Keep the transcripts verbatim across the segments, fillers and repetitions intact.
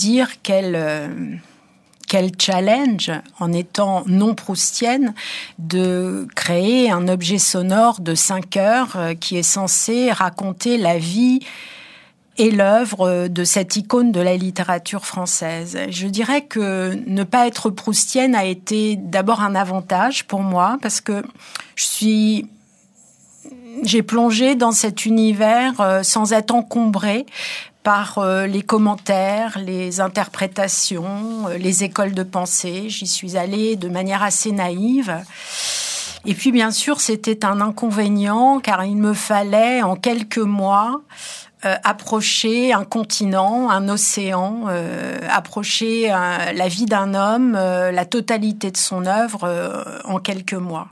dire quel, euh, quel challenge, en étant non proustienne, de créer un objet sonore de cinq heures euh, qui est censé raconter la vie et l'œuvre de cette icône de la littérature française. Je dirais que ne pas être proustienne a été d'abord un avantage pour moi, parce que je suis... j'ai plongé dans cet univers sans être encombrée par les commentaires, les interprétations, les écoles de pensée. J'y suis allée de manière assez naïve. Et puis, bien sûr, c'était un inconvénient, car il me fallait, en quelques mois, Euh, approcher un continent, un océan, euh, approcher euh, la vie d'un homme, euh, la totalité de son œuvre euh, en quelques mois.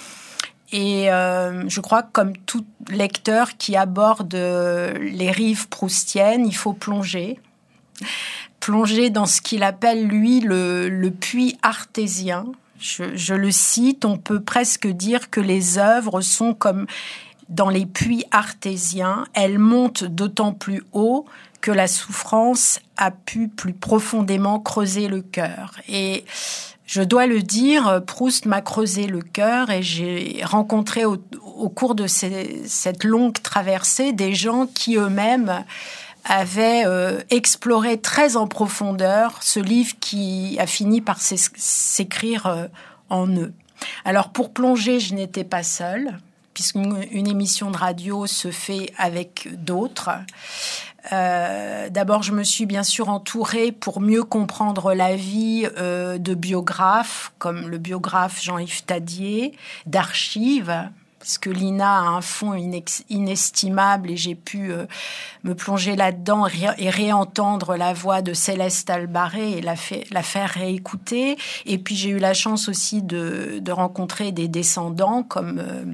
Et euh, je crois que comme tout lecteur qui aborde euh, les rives proustiennes, il faut plonger. Plonger dans ce qu'il appelle, lui, le, le puits artésien. Je, je le cite, on peut presque dire que les œuvres sont comme... dans les puits artésiens, elles montent d'autant plus haut que la souffrance a pu plus profondément creuser le cœur. Et je dois le dire, Proust m'a creusé le cœur et j'ai rencontré au, au cours de ces, cette longue traversée des gens qui eux-mêmes avaient euh, exploré très en profondeur ce livre qui a fini par s'écrire euh, en eux. Alors pour plonger, je n'étais pas seule, puisqu'une une émission de radio se fait avec d'autres. Euh, d'abord, je me suis bien sûr entourée pour mieux comprendre la vie euh, de biographes, comme le biographe Jean-Yves Tadier, d'archives, parce que l'I N A a un fonds inex- inestimable et j'ai pu euh, me plonger là-dedans ré- et réentendre la voix de Céleste Albaré et la, fait, la faire réécouter. Et puis, j'ai eu la chance aussi de, de rencontrer des descendants comme... Euh,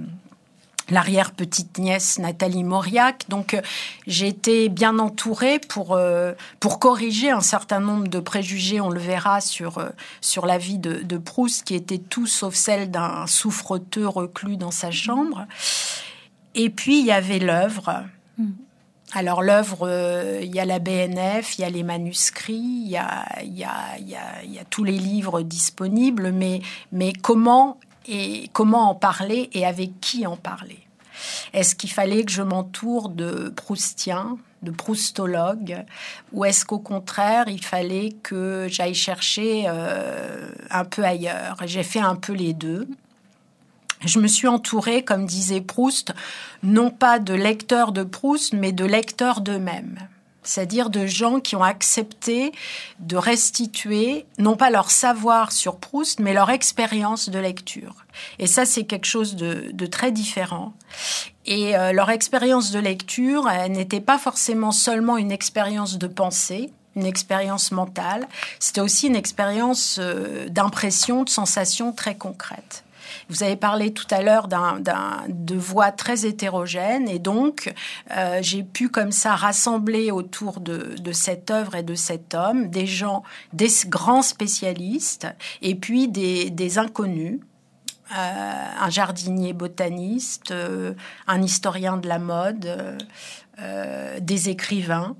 l'arrière-petite-nièce Nathalie Mauriac. Donc, euh, j'ai été bien entourée pour, euh, pour corriger un certain nombre de préjugés, on le verra, sur, euh, sur la vie de, de Proust, qui était tout sauf celle d'un souffreteux reclus dans sa chambre. Et puis, il y avait l'œuvre. Mmh. Alors, l'œuvre, euh, il y a la B N F, il y a les manuscrits, il y a, il y a, il y a, il y a tous les livres disponibles, mais, mais comment... et comment en parler et avec qui en parler. Est-ce qu'il fallait que je m'entoure de proustiens, de proustologues, ou est-ce qu'au contraire, il fallait que j'aille chercher euh, un peu ailleurs? J'ai fait un peu les deux. Je me suis entourée, comme disait Proust, non pas de lecteurs de Proust, mais de lecteurs d'eux-mêmes. C'est-à-dire de gens qui ont accepté de restituer, non pas leur savoir sur Proust, mais leur expérience de lecture. Et ça, c'est quelque chose de, de très différent. Et euh, leur expérience de lecture, elle n'était pas forcément seulement une expérience de pensée, une expérience mentale, c'était aussi une expérience euh, d'impression, de sensation très concrète. Vous avez parlé tout à l'heure d'un, d'un, de voix très hétérogènes et donc euh, j'ai pu comme ça rassembler autour de, de cette œuvre et de cet homme des gens, des grands spécialistes et puis des, des inconnus. Euh, un jardinier botaniste, euh, un historien de la mode, euh, euh, des écrivains.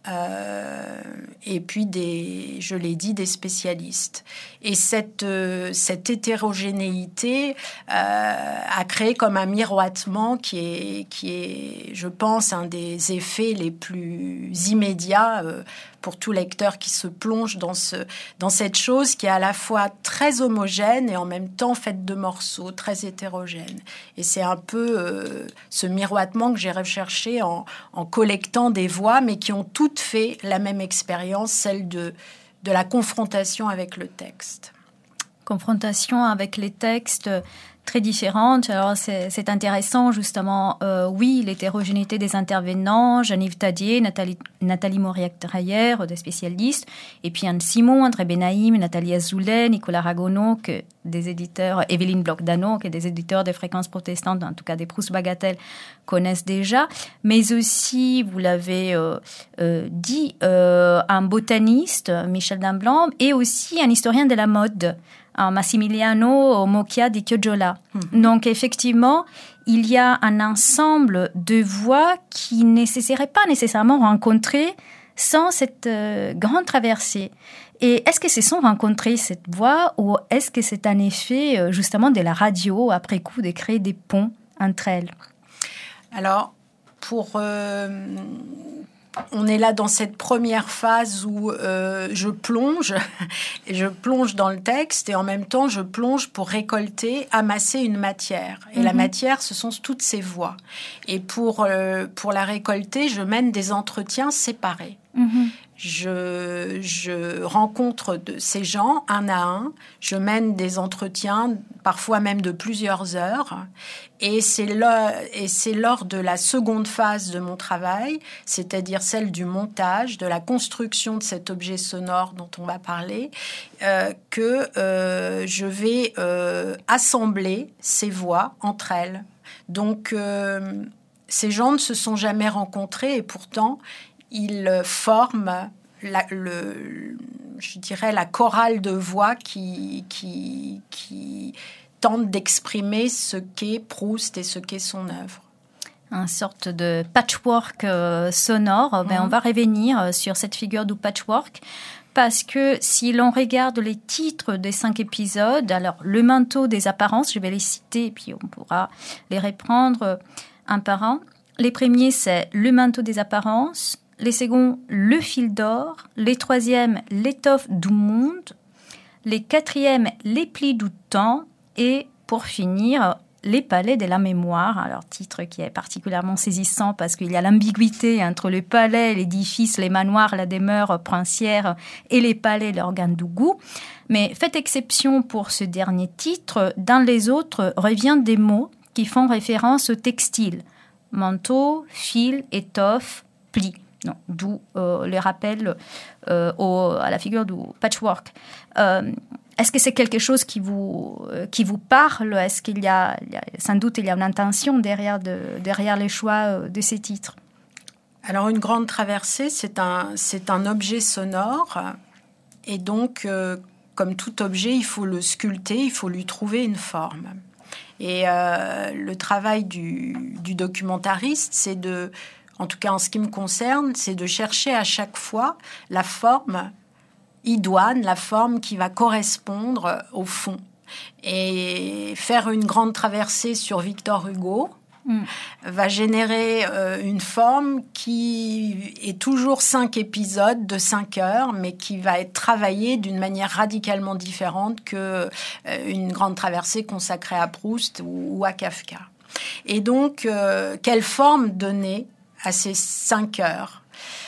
Euh, et puis des, je l'ai dit, des spécialistes. Et cette, euh, cette hétérogénéité euh, a créé comme un miroitement qui est, qui est, je pense, un des effets les plus immédiats euh, pour tout lecteur qui se plonge dans, ce, dans cette chose qui est à la fois très homogène et en même temps faite de morceaux, très hétérogènes. Et c'est un peu euh, ce miroitement que j'ai recherché en, en collectant des voix, mais qui ont toutes fait la même expérience, celle de, de la confrontation avec le texte. Confrontation avec les textes très différentes. Alors, c'est, c'est intéressant, justement. Euh, oui, l'hétérogénéité des intervenants, Jean-Yves Tadier, Nathalie, Nathalie Mauriac-Dreyer, des spécialistes, et puis Anne Simon, André Benaïm, Nathalie Azoulay, Nicolas Ragonneau, que des éditeurs, Evelyne Bloch-Dano, que des éditeurs des Fréquences protestantes, en tout cas des Proust Bagatelle, connaissent déjà. Mais aussi, vous l'avez euh, euh, dit, euh, un botaniste, Michel Damblanc, et aussi un historien de la mode, Massimiliano Moccia di Chioggiola. Mmh. Donc, effectivement, il y a un ensemble de voix qui ne se seraient pas nécessairement rencontrées sans cette euh, grande traversée. Et est-ce que se sont rencontrées cette voix ou est-ce que c'est un effet euh, justement de la radio après coup de créer des ponts entre elles? Alors, pour... Euh, on est là dans cette première phase où euh, je plonge, et je plonge dans le texte et en même temps je plonge pour récolter, amasser une matière. Et mm-hmm. la matière, ce sont toutes ces voix. Et pour, euh, pour la récolter, je mène des entretiens séparés. Mm-hmm. Je, je rencontre de ces gens un à un, je mène des entretiens, parfois même de plusieurs heures, et c'est, le, et c'est lors de la seconde phase de mon travail, c'est-à-dire celle du montage, de la construction de cet objet sonore dont on va parler, euh, que euh, je vais euh, assembler ces voix entre elles. Donc, euh, ces gens ne se sont jamais rencontrés et pourtant, ils forment, la, le, je dirais, la chorale de voix qui, qui, qui tente d'exprimer ce qu'est Proust et ce qu'est son œuvre. Une sorte de patchwork euh, sonore. Mmh. Ben, on va revenir sur cette figure du patchwork. Parce que si l'on regarde les titres des cinq épisodes, alors le manteau des apparences, je vais les citer et puis on pourra les reprendre un par un. Les premiers, c'est le manteau des apparences. Les seconds, le fil d'or. Les troisièmes, l'étoffe du monde. Les quatrièmes, les plis du temps. Et pour finir, les palais de la mémoire. Alors, titre qui est particulièrement saisissant parce qu'il y a l'ambiguïté entre le palais, l'édifice, les manoirs, la demeure princière et les palais, l'organe du goût. Mais faites exception pour ce dernier titre. Dans les autres, reviennent des mots qui font référence au textile. Manteau, fil, étoffe, pli. Non, d'où euh, le rappel euh, au, à la figure du patchwork. Euh, est-ce que c'est quelque chose qui vous, euh, qui vous parle? Est-ce qu'il y a, il y a, sans doute, il y a une intention derrière, de, derrière les choix de ces titres? Alors, une grande traversée, c'est un, c'est un objet sonore. Et donc, euh, comme tout objet, il faut le sculpter, il faut lui trouver une forme. Et euh, le travail du, du documentariste, c'est de... En tout cas, en ce qui me concerne, c'est de chercher à chaque fois la forme idoine, la forme qui va correspondre au fond. Et faire une grande traversée sur Victor Hugo mm. va générer euh, une forme qui est toujours cinq épisodes de cinq heures, mais qui va être travaillée d'une manière radicalement différente que euh, une grande traversée consacrée à Proust ou, ou à Kafka. Et donc, euh, quelle forme donner à ces cinq heures?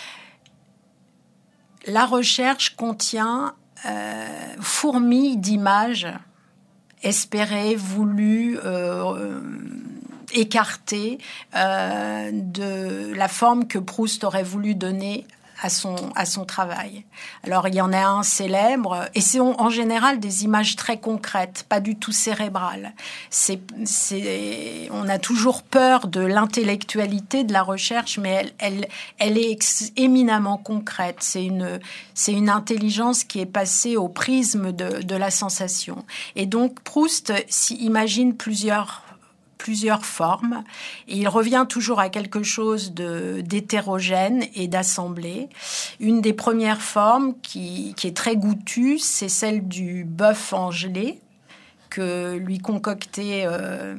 La recherche contient euh, fourmilles d'images espérées, voulues, euh, écartées euh, de la forme que Proust aurait voulu donner à son, à son travail. Alors, il y en a un célèbre, et c'est en général des images très concrètes, pas du tout cérébrales. C'est, c'est, on a toujours peur de l'intellectualité de la recherche, mais elle, elle, elle est ex- éminemment concrète. C'est une, c'est une intelligence qui est passée au prisme de, de la sensation. Et donc, Proust imagine plusieurs plusieurs formes, et il revient toujours à quelque chose de, d'hétérogène et d'assemblé. Une des premières formes qui, qui est très goûtue, c'est celle du bœuf en gelée, que lui concoctait euh,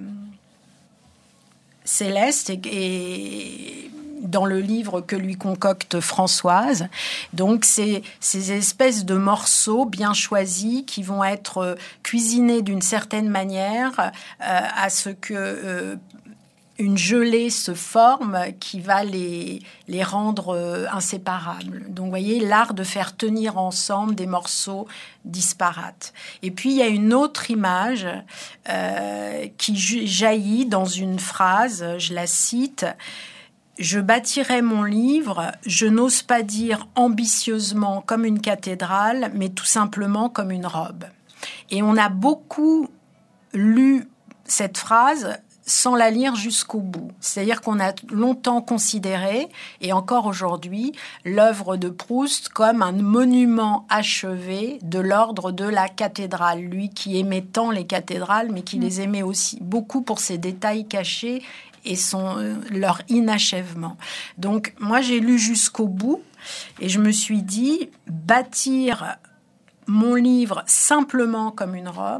Céleste, et, et dans le livre que lui concocte Françoise. Donc, c'est ces espèces de morceaux bien choisis qui vont être euh, cuisinés d'une certaine manière euh, à ce que euh, une gelée se forme qui va les, les rendre euh, inséparables. Donc, vous voyez, l'art de faire tenir ensemble des morceaux disparates. Et puis, il y a une autre image euh, qui jaillit dans une phrase, je la cite: « Je bâtirai mon livre, je n'ose pas dire ambitieusement comme une cathédrale, mais tout simplement comme une robe. » Et on a beaucoup lu cette phrase sans la lire jusqu'au bout. C'est-à-dire qu'on a longtemps considéré, et encore aujourd'hui, l'œuvre de Proust comme un monument achevé de l'ordre de la cathédrale. Lui qui aimait tant les cathédrales, mais qui les aimait aussi beaucoup pour ses détails cachés et son, leur inachèvement. Donc, moi, j'ai lu jusqu'au bout, Et je me suis dit, bâtir mon livre simplement comme une robe,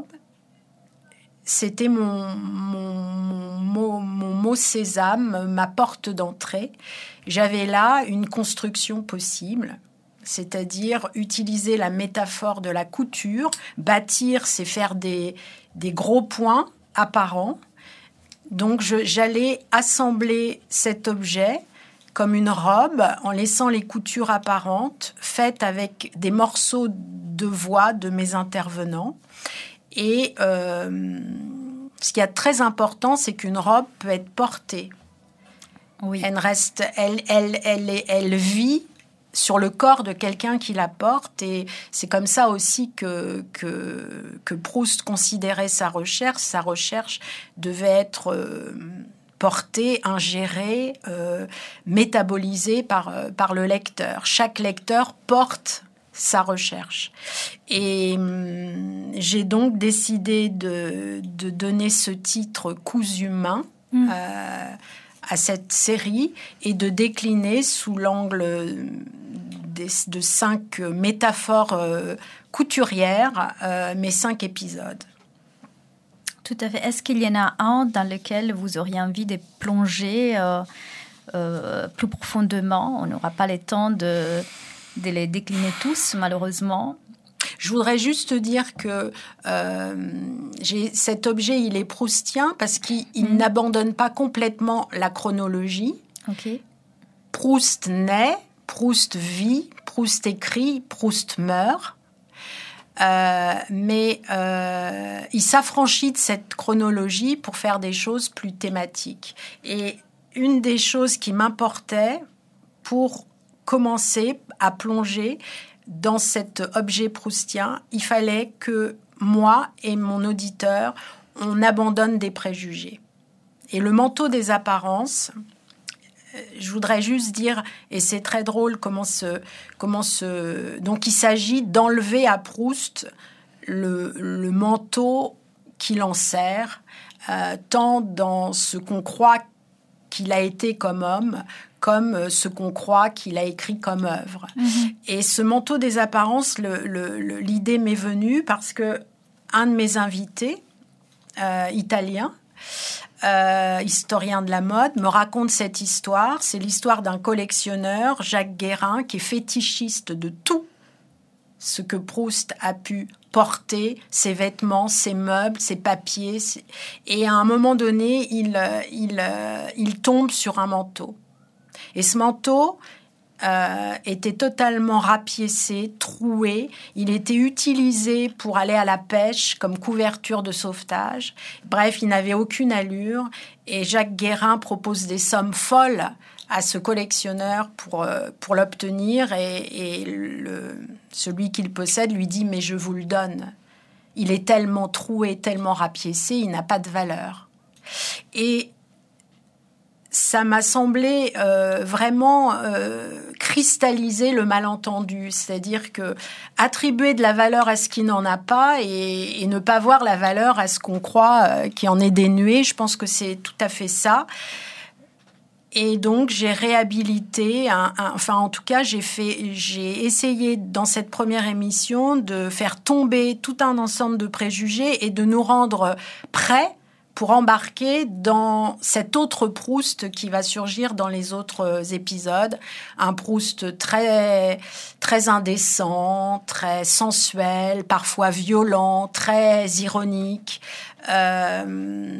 c'était mon, mon, mon, mon, mon mot sésame, ma porte d'entrée. J'avais là une construction possible, c'est-à-dire utiliser la métaphore de la couture. Bâtir, c'est faire des, des gros points apparents. Donc, je, j'allais assembler cet objet comme une robe en laissant les coutures apparentes, faites avec des morceaux de voix de mes intervenants. Et euh, ce qui est très important, c'est qu'une robe peut être portée. Oui. Elle reste, elle, elle, elle, elle, elle vit sur le corps de quelqu'un qui la porte. Et c'est comme ça aussi que, que, que Proust considérait sa recherche. Sa recherche devait être euh, portée, ingérée, euh, métabolisée par, euh, par le lecteur. Chaque lecteur porte sa recherche. Et hum, j'ai donc décidé de, de donner ce titre « Cousu main » mmh. euh, à cette série et de décliner sous l'angle des, de cinq métaphores euh, couturières euh, mes cinq épisodes. Tout à fait. Est-ce qu'il y en a un dans lequel vous auriez envie de plonger euh, euh, plus profondément ? On n'aura pas le temps de... de les décliner tous, malheureusement. Je voudrais juste dire que euh, j'ai, cet objet, il est proustien parce qu'il mmh. n'abandonne pas complètement la chronologie. Okay. Proust naît, Proust vit, Proust écrit, Proust meurt. Euh, mais euh, il s'affranchit de cette chronologie pour faire des choses plus thématiques. Et une des choses qui m'importait pour commencer à plonger dans cet objet proustien, il fallait que moi et mon auditeur, on abandonne des préjugés. Et le manteau des apparences, je voudrais juste dire, et c'est très drôle comment ce... Comment ce donc il s'agit d'enlever à Proust le, le manteau qui l'enserre, euh, tant dans ce qu'on croit qu'il a été comme homme, comme ce qu'on croit qu'il a écrit comme œuvre. Mmh. Et ce manteau des apparences, le, le, le, l'idée m'est venue parce que un de mes invités, euh, italien, euh, historien de la mode, me raconte cette histoire. C'est l'histoire d'un collectionneur, Jacques Guérin, qui est fétichiste de tout ce que Proust a pu porter, ses vêtements, ses meubles, ses papiers. Ses... Et à un moment donné, il, il, il tombe sur un manteau. Et ce manteau euh, était totalement rapiécé, troué. Il était utilisé pour aller à la pêche comme couverture de sauvetage. Bref, il n'avait aucune allure. Et Jacques Guérin propose des sommes folles à ce collectionneur pour, euh, pour l'obtenir. Et, et le, celui qui le possède lui dit « Mais je vous le donne. Il est tellement troué, tellement rapiécé, il n'a pas de valeur. » Et ça m'a semblé euh, vraiment euh, cristalliser le malentendu, c'est-à-dire que attribuer de la valeur à ce qui n'en a pas et, et ne pas voir la valeur à ce qu'on croit euh, qui en est dénué, je pense que c'est tout à fait ça. Et donc j'ai réhabilité, un, un, enfin en tout cas j'ai fait, j'ai essayé dans cette première émission de faire tomber tout un ensemble de préjugés et de nous rendre prêts pour embarquer dans cet autre Proust qui va surgir dans les autres épisodes. Un Proust très, très indécent, très sensuel, parfois violent, très ironique. Euh,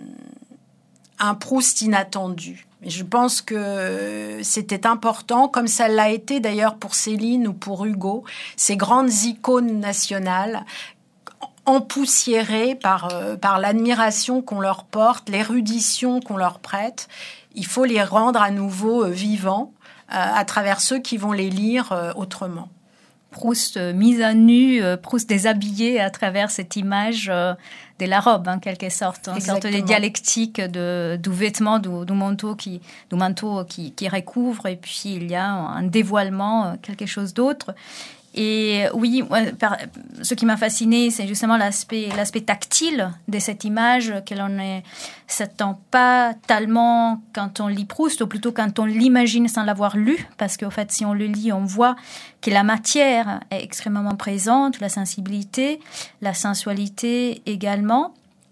un Proust inattendu. Et je pense que c'était important, comme ça l'a été d'ailleurs pour Céline ou pour Hugo, ces grandes icônes nationales empoussiérés par, euh, par l'admiration qu'on leur porte, l'érudition qu'on leur prête. Il faut les rendre à nouveau euh, vivants euh, à travers ceux qui vont les lire euh, autrement. Proust euh, mise à nu, euh, Proust déshabillé à travers cette image euh, de la robe, en quelque sorte. Une sorte de dialectique de, du vêtement, du, du manteau, qui, du manteau qui, qui recouvre, et puis il y a un dévoilement, quelque chose d'autre. Et oui, ce qui m'a fasciné, c'est justement l'aspect, l'aspect tactile de cette image que l'on ne s'attend pas tellement quand on lit Proust, ou plutôt quand on l'imagine sans l'avoir lu, parce qu'au fait, si on le lit, on voit que la matière est extrêmement présente, la sensibilité, la sensualité également.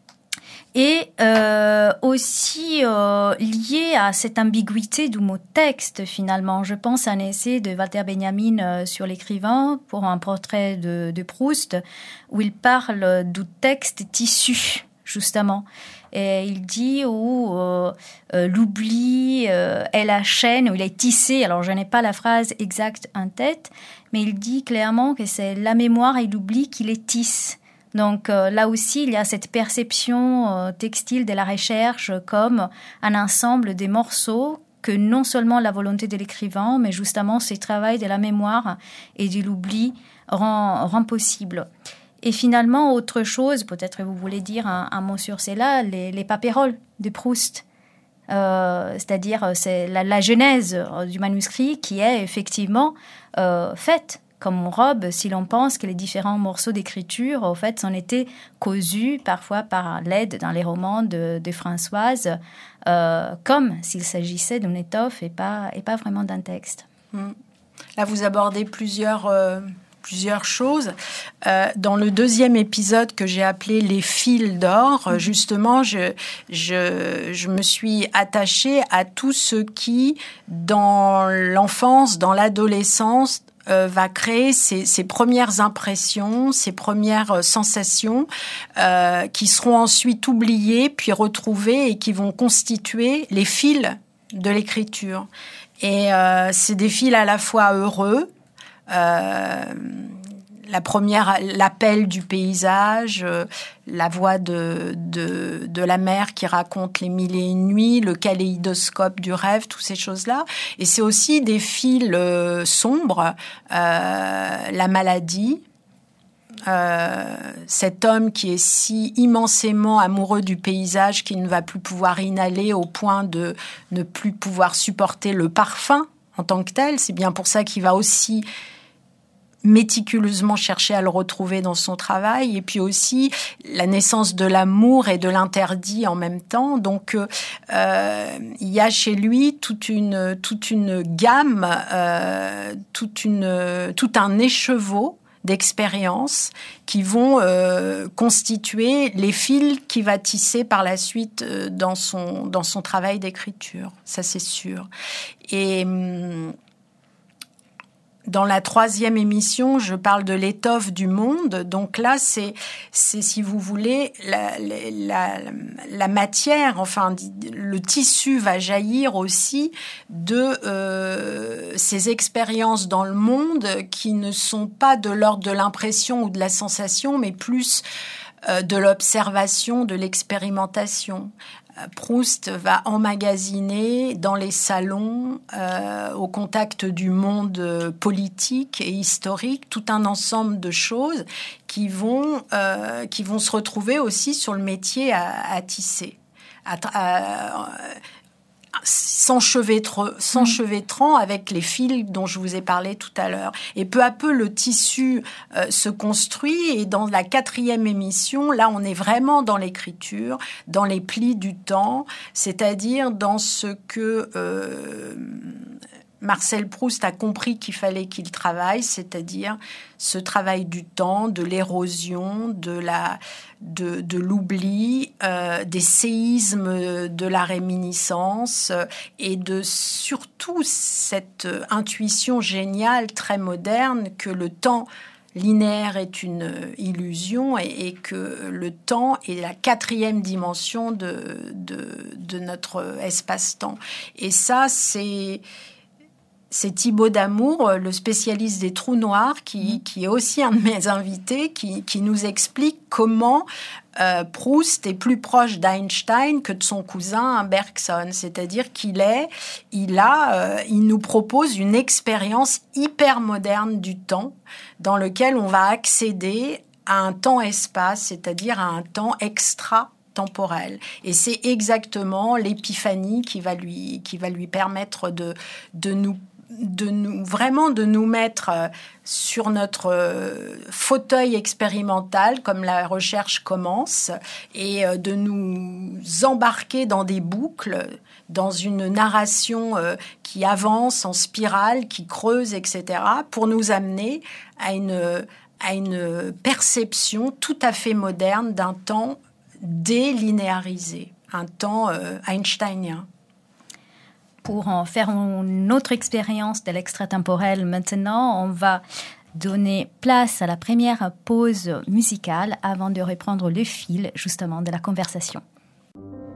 Et euh, aussi euh, lié à cette ambiguïté du mot texte, finalement. Je pense à un essai de Walter Benjamin euh, sur l'écrivain pour un portrait de, de Proust, où il parle du texte tissu, justement. Et il dit où euh, euh, l'oubli euh, est la chaîne, où il est tissé. Alors, je n'ai pas la phrase exacte en tête, mais il dit clairement que c'est la mémoire et l'oubli qui les tissent. Donc euh, là aussi, il y a cette perception euh, textile de la recherche comme un ensemble des morceaux que non seulement la volonté de l'écrivain, mais justement ce travail de la mémoire et de l'oubli rend, rend possible. Et finalement, autre chose, peut-être vous voulez dire un, un mot sur cela, les, les papéroles de Proust. Euh, c'est-à-dire c'est la, la genèse du manuscrit qui est effectivement euh, faite comme robe, si l'on pense que les différents morceaux d'écriture, au fait, ont été cousus parfois par l'aide dans les romans de, de Françoise, euh, comme s'il s'agissait d'une étoffe et pas, et pas vraiment d'un texte. Là, vous abordez plusieurs, euh, plusieurs choses. Euh, dans le deuxième épisode que j'ai appelé « Les fils d'or mmh. », justement, je, je, je me suis attachée à tout ce qui, dans l'enfance, dans l'adolescence, Euh, va créer ses, ses premières impressions, ses premières euh, sensations euh, qui seront ensuite oubliées, puis retrouvées et qui vont constituer les fils de l'écriture. Et euh, c'est des fils à la fois heureux, euh, la première, l'appel du paysage, euh, la voix de, de, de la mer qui raconte les mille et une nuits, le kaléidoscope du rêve, toutes ces choses-là. Et c'est aussi des fils euh, sombres, euh, la maladie, euh, cet homme qui est si immensément amoureux du paysage qu'il ne va plus pouvoir inhaler au point de ne plus pouvoir supporter le parfum en tant que tel. C'est bien pour ça qu'il va aussi méticuleusement chercher à le retrouver dans son travail, et puis aussi la naissance de l'amour et de l'interdit en même temps. Donc, euh, il y a chez lui toute une, toute une gamme, euh, toute une, tout un écheveau d'expériences qui vont euh, constituer les fils qu'il va tisser par la suite euh, dans son, dans son travail d'écriture. Ça, c'est sûr. Et hum, dans la troisième émission, je parle de l'étoffe du monde. Donc là, c'est, c'est si vous voulez, la, la, la matière, enfin, le tissu va jaillir aussi de euh, ces expériences dans le monde qui ne sont pas de l'ordre de l'impression ou de la sensation, mais plus euh, de l'observation, de l'expérimentation. Proust va emmagasiner dans les salons, euh, au contact du monde politique et historique, tout un ensemble de choses qui vont, euh, qui vont se retrouver aussi sur le métier à, à tisser, à, à, s'enchevêtrant, s'enchevêtrant avec les fils dont je vous ai parlé tout à l'heure. Et peu à peu, le tissu euh, se construit. Et dans la quatrième émission, là, on est vraiment dans l'écriture, dans les plis du temps, c'est-à-dire dans ce que euh, Marcel Proust a compris qu'il fallait qu'il travaille, c'est-à-dire ce travail du temps, de l'érosion, de la, de, de l'oubli, euh, des séismes de la réminiscence euh, et de surtout cette intuition géniale, très moderne, que le temps linéaire est une illusion et, et que le temps est la quatrième dimension de, de, de notre espace-temps. Et ça, c'est... C'est Thibaut Damour, le spécialiste des trous noirs, qui, qui est aussi un de mes invités, qui, qui nous explique comment euh, Proust est plus proche d'Einstein que de son cousin Bergson. C'est-à-dire qu'il est, il a, euh, il nous propose une expérience hyper moderne du temps, dans lequel on va accéder à un temps-espace, c'est-à-dire à un temps extra temporel. Et c'est exactement l'épiphanie qui va lui, qui va lui permettre de, de nous de nous, vraiment de nous mettre sur notre fauteuil expérimental, comme la recherche commence, et de nous embarquer dans des boucles, dans une narration qui avance en spirale, qui creuse, et cetera, pour nous amener à une, à une perception tout à fait moderne d'un temps délinéarisé, un temps einsteinien. Pour en faire une autre expérience de l'extratemporel maintenant, on va donner place à la première pause musicale avant de reprendre le fil justement de la conversation.